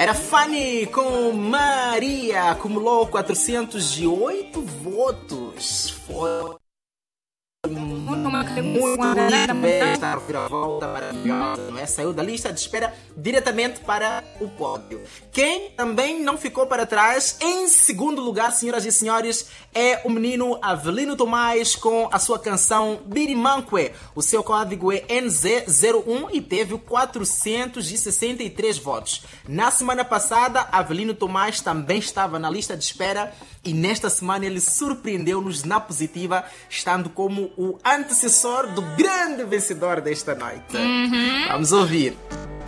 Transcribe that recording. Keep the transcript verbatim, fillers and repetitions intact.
Era Fanny com Maria, acumulou quatrocentos e oito votos. Foi muito bonito ver esta reviravolta maravilhosa, não é? Saiu da lista de espera diretamente para o pódio. Quem também não ficou para trás, em segundo lugar, senhoras e senhores, é o menino Avelino Tomás com a sua canção Birimanque. O seu código é N Z zero um e teve quatrocentos e sessenta e três votos. Na semana passada, Avelino Tomás também estava na lista de espera e nesta semana ele surpreendeu-nos na positiva, estando como o antecessor do grande vencedor desta noite. Uhum. Vamos ouvir.